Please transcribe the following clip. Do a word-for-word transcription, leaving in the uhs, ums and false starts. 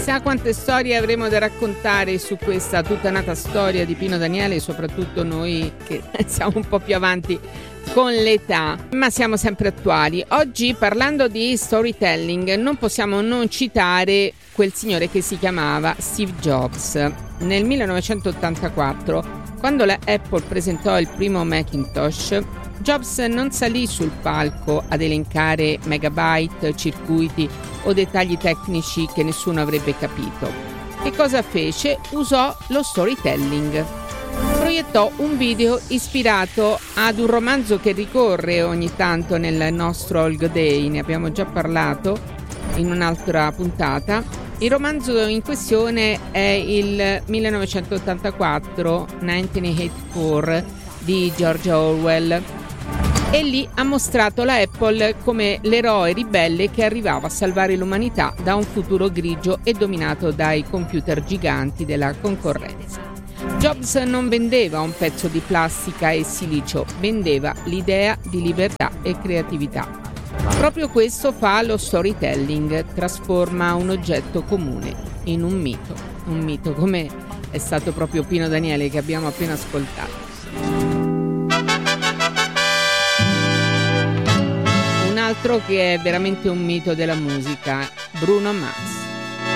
Chissà quante storie avremo da raccontare su questa tutta nata storia di Pino Daniele, soprattutto noi che siamo un po' più avanti con l'età, ma siamo sempre attuali. Oggi, parlando di storytelling, non possiamo non citare quel signore che si chiamava Steve Jobs. Nel millenovecentottantaquattro, quando la Apple presentò il primo Macintosh, Jobs non salì sul palco ad elencare megabyte, circuiti o dettagli tecnici che nessuno avrebbe capito. Che cosa fece? Usò lo storytelling. Proiettò un video ispirato ad un romanzo che ricorre ogni tanto nel nostro Olg Day, ne abbiamo già parlato in un'altra puntata. Il romanzo in questione è il millenovecentottantaquattro, millenovecentoottantaquattro di George Orwell, e lì ha mostrato la Apple come l'eroe ribelle che arrivava a salvare l'umanità da un futuro grigio e dominato dai computer giganti della concorrenza. Jobs non vendeva un pezzo di plastica e silicio, vendeva l'idea di libertà e creatività. Proprio questo fa lo storytelling, trasforma un oggetto comune in un mito, un mito come è stato proprio Pino Daniele che abbiamo appena ascoltato. Un altro che è veramente un mito della musica, Bruno Mars.